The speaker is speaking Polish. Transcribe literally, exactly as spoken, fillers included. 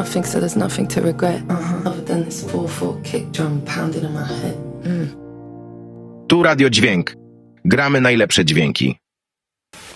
nothing, so there's nothing to regret. Uh-huh. Other than this four four kick drum pounding in my head. Mm. Tu Radio Dźwięk. Gramy najlepsze dźwięki.